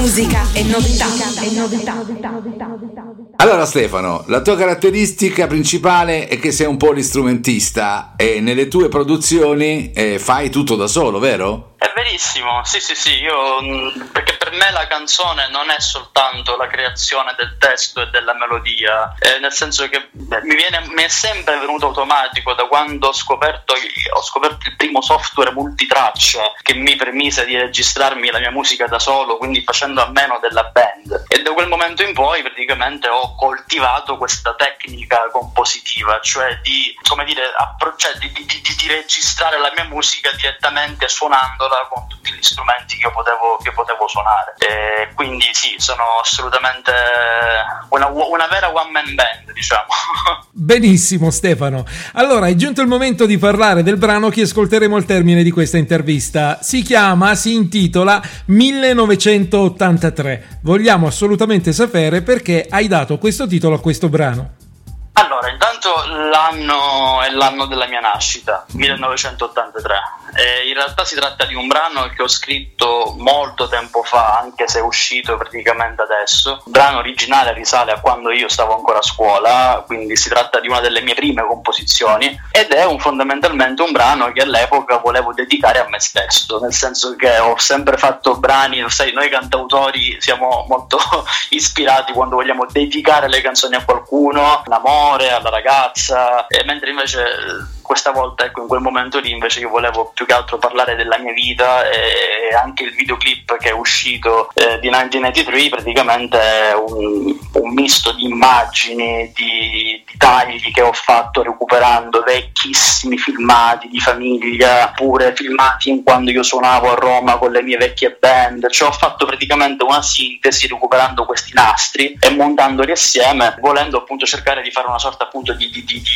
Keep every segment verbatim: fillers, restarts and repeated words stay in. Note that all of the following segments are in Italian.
Musica e novità. E novità. Allora Stefano, la tua caratteristica principale è che sei un polistrumentista e nelle tue produzioni eh, fai tutto da solo, vero? È verissimo, sì sì sì, io perché per me la canzone non è soltanto la creazione del testo e della melodia, eh, nel senso che beh, mi, viene, mi è sempre venuto automatico da quando ho scoperto, ho scoperto il primo software multitraccia che mi permise di registrarmi la mia musica da solo, quindi facendo a meno della band, e da quel momento in poi praticamente ho coltivato questa tecnica compositiva, cioè di, come dire, appro- cioè di, di, di, di registrare la mia musica direttamente suonandola con tutti gli strumenti che potevo, che potevo suonare, e quindi sì, sono assolutamente una, una vera one man band, diciamo. Benissimo Stefano, allora è giunto il momento di parlare del brano che ascolteremo al termine di questa intervista. Si chiama, si intitola millenovecentottantatré. Vogliamo assolutamente sapere perché hai dato questo titolo a questo brano. Allora, intanto l'anno è l'anno della mia nascita, millenovecentottantatré. E in realtà si tratta di un brano che ho scritto molto tempo fa, anche se è uscito praticamente adesso. Il brano originale risale a quando io stavo ancora a scuola, quindi si tratta di una delle mie prime composizioni, ed è un, fondamentalmente un brano che all'epoca volevo dedicare a me stesso, nel senso che ho sempre fatto brani, sai, noi cantautori siamo molto ispirati quando vogliamo dedicare le canzoni a qualcuno, all'amore, alla ragazza, e mentre invece questa volta, ecco, in quel momento lì invece io volevo più che altro parlare della mia vita, e anche il videoclip che è uscito eh, di millenovecentonovantatré praticamente è un, un misto di immagini, di, di tagli che ho fatto recuperando vecchissimi filmati di famiglia, pure filmati in quando io suonavo a Roma con le mie vecchie band. Cioè ho fatto praticamente una sintesi recuperando questi nastri e montandoli assieme, volendo appunto cercare di fare una sorta appunto di, di, di, di,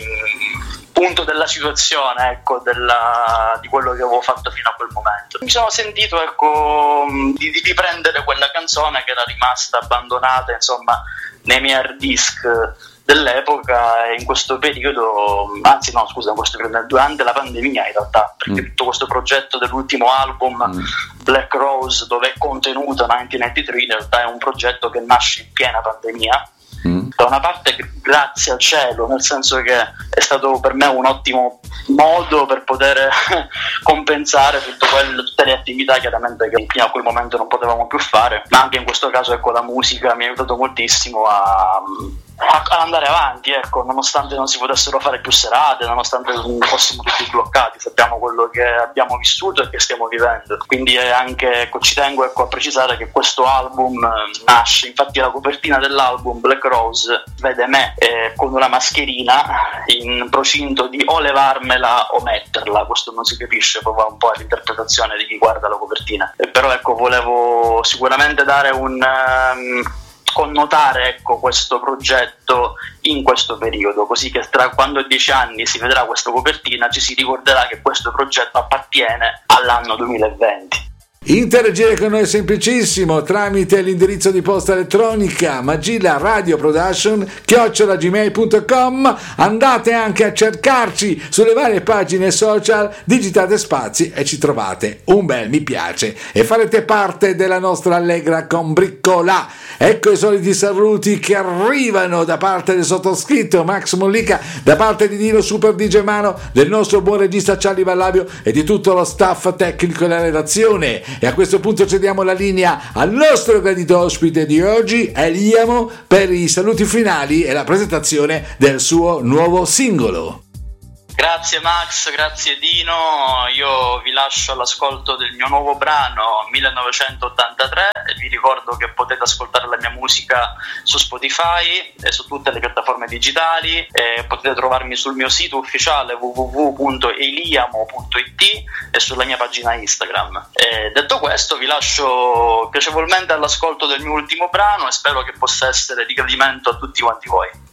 di punto della situazione, ecco, della, di quello che avevo fatto fino a quel momento. Mi sono sentito, ecco, di, di riprendere quella canzone che era rimasta abbandonata, insomma, nei miei hard disk dell'epoca, e in questo periodo, anzi no scusa, in questo periodo, durante la pandemia in realtà, perché mm. tutto questo progetto dell'ultimo album mm. Black Rose, dove è contenuta millenovecentonovantatré, in realtà è un progetto che nasce in piena pandemia. Mm. Da una parte grazie al cielo, nel senso che è stato per me un ottimo modo per poter compensare tutto quel, tutte le attività chiaramente che fino a quel momento non potevamo più fare, ma anche in questo caso, ecco, la musica mi ha aiutato moltissimo a ad andare avanti, ecco, nonostante non si potessero fare più serate, nonostante fossimo tutti bloccati. Sappiamo quello che abbiamo vissuto e che stiamo vivendo, quindi è anche, ecco, ci tengo, ecco, a precisare che questo album nasce, infatti la copertina dell'album Black Rose vede me eh, con una mascherina in procinto di o levarmela o metterla, questo non si capisce, poi va un po' all'interpretazione di chi guarda la copertina, eh, però ecco, volevo sicuramente dare un um, connotare, ecco, questo progetto in questo periodo, così che tra quando e dieci anni si vedrà questa copertina ci si ricorderà che questo progetto appartiene all'anno duemilaventi. Interagire con noi è semplicissimo tramite l'indirizzo di posta elettronica magilla radio production chiocciola gmail punto com. Andate anche a cercarci sulle varie pagine social, digitate spazi e ci trovate un bel mi piace e farete parte della nostra allegra combriccola. Ecco i soliti saluti che arrivano da parte del sottoscritto Max Mollica, da parte di Dino Super D J Mano, del nostro buon regista Charlie Vallabio e di tutto lo staff tecnico della redazione. E a questo punto cediamo la linea al nostro gradito ospite di oggi, Eliamo, per i saluti finali e la presentazione del suo nuovo singolo. Grazie Max, grazie Dino, io vi lascio all'ascolto del mio nuovo brano millenovecentottantatré e vi ricordo che potete ascoltare la mia musica su Spotify e su tutte le piattaforme digitali, e potete trovarmi sul mio sito ufficiale w w w punto eliamo punto i t e sulla mia pagina Instagram. E detto questo vi lascio piacevolmente all'ascolto del mio ultimo brano e spero che possa essere di gradimento a tutti quanti voi.